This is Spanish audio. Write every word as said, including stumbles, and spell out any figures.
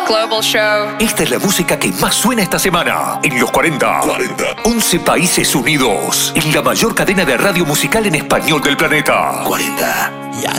Global Show. Esta es la música que más suena esta semana. En los cuarenta. cuarenta. once países unidos. En la mayor cadena de radio musical en español del planeta. cuarenta. Ya